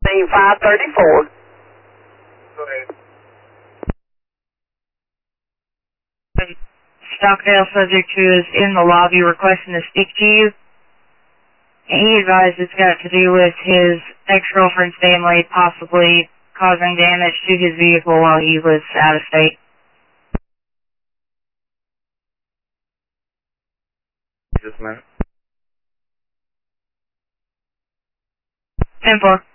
Scene 534. Go ahead. Stockdale subject who is in the lobby requesting to speak to you. And he advised it's got to do with his ex-girlfriend's family possibly causing damage to his vehicle while he was out of state. Just a minute. 10-4.